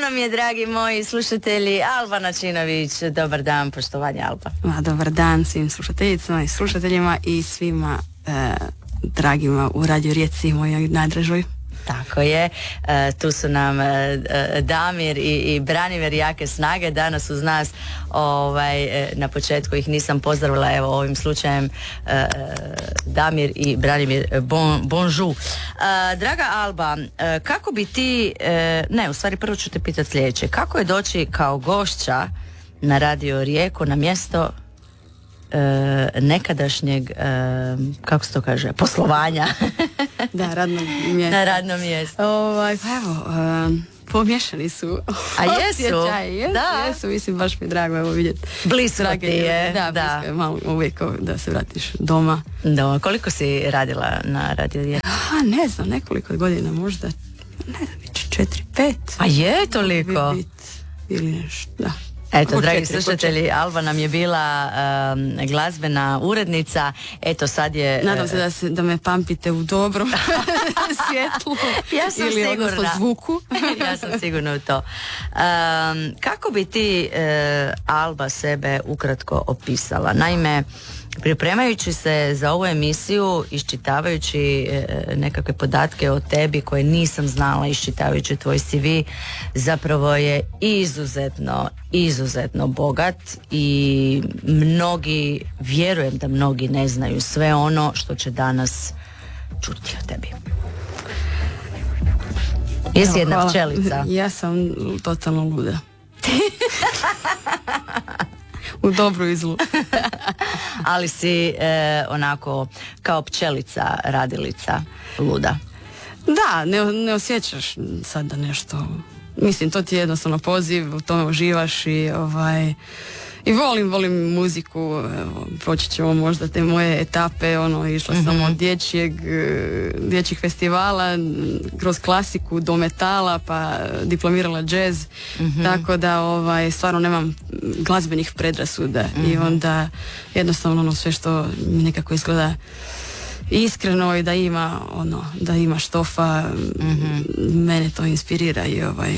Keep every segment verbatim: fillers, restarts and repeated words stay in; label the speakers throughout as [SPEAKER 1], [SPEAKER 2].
[SPEAKER 1] nam je, dragi moji slušatelji, Alba Načinović. Dobar dan, poštovanje Alba.
[SPEAKER 2] Ma, dobar dan svim slušateljicama i slušateljima i svima e, dragima u Radio Rijeci i mojoj najdražoj.
[SPEAKER 1] Tako je, e, tu su nam e, Damir i, i Branimir jake snage danas uz nas. Ovaj, e, na početku ih nisam pozdravila, evo ovim slučajem e, Damir i Branimir, bon, bonjour. E, draga Alba, e, kako bi ti, e, ne, u stvari prvo ću te pitati sljedeće, kako je doći kao gošća na Radio Rijeku na mjesto E, nekadašnjeg, e, kako se to kaže, poslovanja.
[SPEAKER 2] Da, radno mjesto.
[SPEAKER 1] Na radnom mjestu.
[SPEAKER 2] Ovaj, pa evo, um, pomiješani su.
[SPEAKER 1] A jesu?
[SPEAKER 2] Jesu,
[SPEAKER 1] da.
[SPEAKER 2] Jesu, mislim, baš mi je drago evo vidjeti.
[SPEAKER 1] Blisko
[SPEAKER 2] Drage,
[SPEAKER 1] ti je.
[SPEAKER 2] Da,
[SPEAKER 1] da.
[SPEAKER 2] blisko je malo uvijek da se vratiš doma.
[SPEAKER 1] Da, koliko si radila na Radio Rijeku?
[SPEAKER 2] A, ne znam, nekoliko godina, možda, ne znam, četiri, pet.
[SPEAKER 1] A je toliko?
[SPEAKER 2] Bit, ili nešto, da.
[SPEAKER 1] Eto,
[SPEAKER 2] Ko
[SPEAKER 1] dragi
[SPEAKER 2] četiri,
[SPEAKER 1] slušatelji, Alba nam je bila um, glazbena urednica. Eto, sad je...
[SPEAKER 2] Nadam se da, se, da me pamtite u dobrom svjetlu.
[SPEAKER 1] Ja sam
[SPEAKER 2] ili
[SPEAKER 1] sigurna.
[SPEAKER 2] Odnosno zvuku.
[SPEAKER 1] Ja sam sigurna u to. Um, kako bi ti, uh, Alba, sebe ukratko opisala? Naime, pripremajući se za ovu emisiju, iščitavajući e, nekakve podatke o tebi koje nisam znala, iščitavajući tvoj C V, zapravo je izuzetno, izuzetno bogat i mnogi, vjerujem da mnogi ne znaju sve ono što će danas čuti o tebi. Jesi jedna
[SPEAKER 2] Hvala.
[SPEAKER 1] Pčelica?
[SPEAKER 2] Ja sam totalno luda. U dobru i zlu.
[SPEAKER 1] Ali si e, onako kao pčelica, radilica, luda.
[SPEAKER 2] Da, ne, ne osjećaš sada nešto. Mislim, to ti je jednostavno poziv, u tome uživaš i ovaj... I volim, volim muziku, evo, proći ćemo možda te moje etape, ono, išla sam mm-hmm. od dječjeg, dječjih festivala, kroz klasiku do metala, pa diplomirala džez, mm-hmm. tako da ovaj, stvarno nemam glazbenih predrasuda mm-hmm. i onda jednostavno ono sve što mi nekako izgleda iskreno i da ima, ono, da ima štofa, mm-hmm. mene to inspirira i ovaj...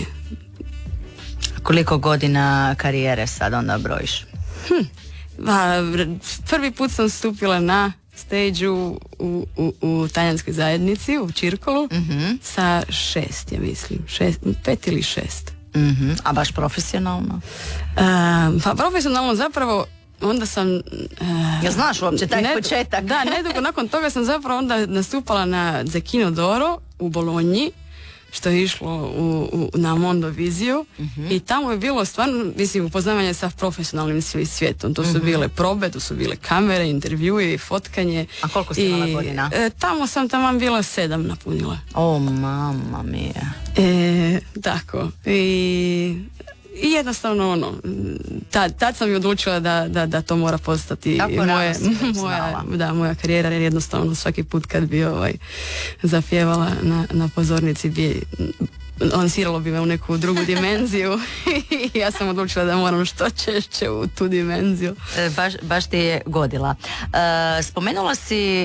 [SPEAKER 1] Koliko godina karijere sad onda brojiš?
[SPEAKER 2] Hm. Va, prvi put sam stupila na stage-u u, u, u talijanskoj zajednici u Čirkolu mm-hmm. sa šest, ja mislim. Šest, pet ili šest.
[SPEAKER 1] Mm-hmm. A baš profesionalno?
[SPEAKER 2] Um, pa profesionalno zapravo onda sam... Uh,
[SPEAKER 1] ja znaš uopće taj
[SPEAKER 2] ne,
[SPEAKER 1] početak?
[SPEAKER 2] Da, nedugo nakon toga sam zapravo onda nastupala na Zecchino d'Oro u Bologni, što je išlo u, u, na Mondoviziju mm-hmm. i tamo je bilo stvarno, mislim, upoznavanje sa profesionalnim svijetom. To su mm-hmm. bile probe, to su bile kamere, intervjui, fotkanje.
[SPEAKER 1] A koliko si imala godina?
[SPEAKER 2] E, tamo sam tamo bila sedam napunila.
[SPEAKER 1] O, mama mia.
[SPEAKER 2] E, tako. I... I jednostavno ono, tad, tad sam i odlučila da, da, da to mora postati moje, moja, da, moja karijera, jer jednostavno svaki put kad bi ovaj, zapjevala na, na pozornici bi lansiralo bi me u neku drugu dimenziju i ja sam odlučila da moram što češće u tu dimenziju.
[SPEAKER 1] E, baš, baš ti je godila. E, spomenula si e,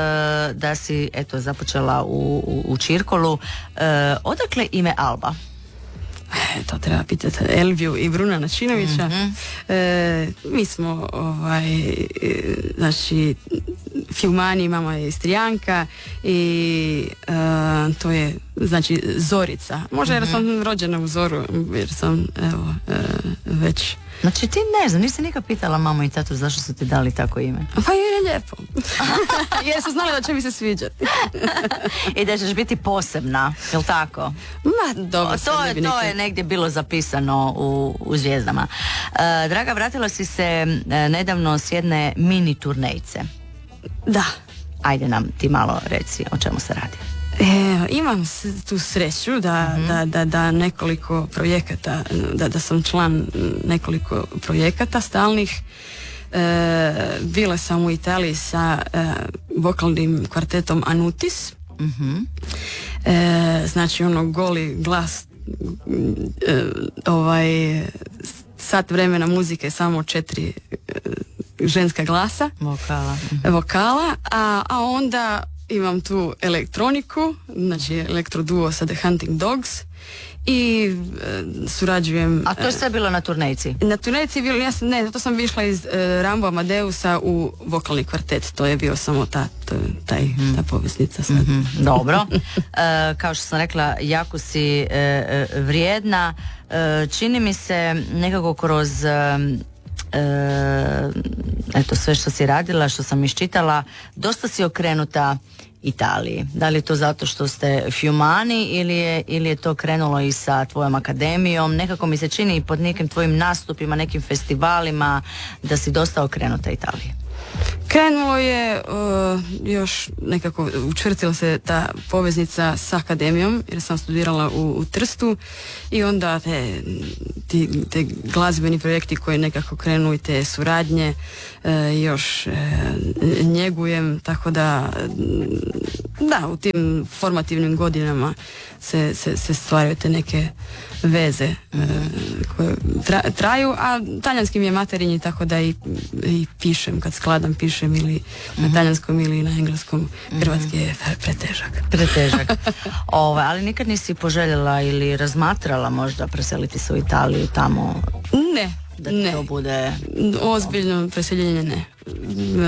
[SPEAKER 1] da si eto započela u, u, u Čirkolu. E, odakle ime Alba?
[SPEAKER 2] E, to treba pitati Elviju i Bruna Načinovića.
[SPEAKER 1] Mm-hmm.
[SPEAKER 2] E, mi smo ovaj, e, znači Fiumani, mama je Istrijanka i e, to je znači Zorica. Možda jer sam rođena u Zoru, jer sam evo e, već...
[SPEAKER 1] Znači ti ne znam, nisi nikad pitala mamu i tatu zašto su ti dali tako ime?
[SPEAKER 2] Pa jer je lijepo. Jer su znali da će mi se sviđati.
[SPEAKER 1] I da ćeš biti posebna, jel tako?
[SPEAKER 2] Ma, dobro.
[SPEAKER 1] To, je, to
[SPEAKER 2] neke...
[SPEAKER 1] je negdje bilo zapisano u, u zvijezdama. E, draga, vratila si se e, nedavno s jedne mini turnejice.
[SPEAKER 2] Da.
[SPEAKER 1] Ajde nam ti malo reci o čemu se radi.
[SPEAKER 2] E, imam tu sreću da, mm-hmm. da, da, da nekoliko projekata, da, da sam član nekoliko projekata stalnih. E, bila sam u Italiji sa e, vokalnim kvartetom Anutis.
[SPEAKER 1] Mm-hmm.
[SPEAKER 2] E, znači ono goli glas, e, ovaj sat vremena muzike, samo četiri e, ženska glasa.
[SPEAKER 1] Vokala. Mm-hmm.
[SPEAKER 2] Vokala, a, a onda imam tu elektroniku, znači elektroduo sa The Hunting Dogs i e, surađujem...
[SPEAKER 1] A to je sve bilo na turnejci?
[SPEAKER 2] Na turnejci je bilo, ja sam, ne, zato sam bi išla iz e, Rambo Amadeusa u vokalni kvartet, to je bio samo ta, to, taj, mm. ta poveznica sad.
[SPEAKER 1] Mm-hmm. Dobro, e, kao što sam rekla, jako si e, e, vrijedna, e, čini mi se nekako kroz... E, E, eto sve što si radila, što sam iščitala, dosta si okrenuta Italiji. Da li je to zato što ste Fiumani ili je, ili je to krenulo i sa tvojom akademijom? Nekako mi se čini i pod nekim tvojim nastupima, nekim festivalima da si dosta okrenuta Italiji.
[SPEAKER 2] Krenulo je uh, još nekako, učvrtila se ta poveznica s akademijom jer sam studirala u, u Trstu i onda te, ti, te glazbeni projekti koji nekako krenu i te suradnje uh, još uh, njegujem, tako da da, u tim formativnim godinama se, se, se stvaraju te neke veze mm. uh, koje tra, traju, a talijanski mi je materinji, tako da i, i pišem, kad skladam pišem ili mm-hmm. na talijanskom ili na engleskom, hrvatski je pretežak.
[SPEAKER 1] Pretežak. Ove, ali nikad nisi poželjela ili razmatrala možda preseliti se u Italiju tamo?
[SPEAKER 2] Ne.
[SPEAKER 1] Da
[SPEAKER 2] ne.
[SPEAKER 1] to bude...
[SPEAKER 2] Ozbiljno preseljenje ne.